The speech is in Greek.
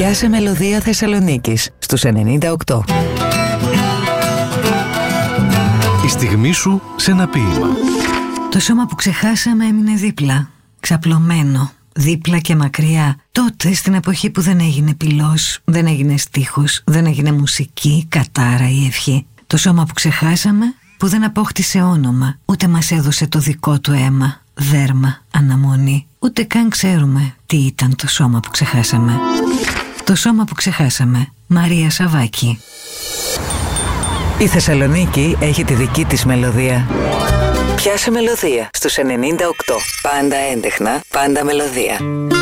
Πιάσε μελωδία Θεσσαλονίκης στους 98. Η στιγμή σου σε ένα ποίημα. Το σώμα που ξεχάσαμε έμεινε δίπλα, ξαπλωμένο, δίπλα και μακριά. Τότε, στην εποχή που δεν έγινε πυλός, δεν έγινε στίχος, δεν έγινε μουσική, κατάρα ή ευχή. Το σώμα που ξεχάσαμε, που δεν απόκτησε όνομα, ούτε μας έδωσε το δικό του αίμα, δέρμα, αναμονή. Ούτε καν ξέρουμε τι ήταν το σώμα που ξεχάσαμε. Το σώμα που ξεχάσαμε. Μαρία Σαββάκη. Η Θεσσαλονίκη έχει τη δική της μελωδία. Πιάσε μελωδία στους 98. Πάντα έντεχνα, πάντα μελωδία.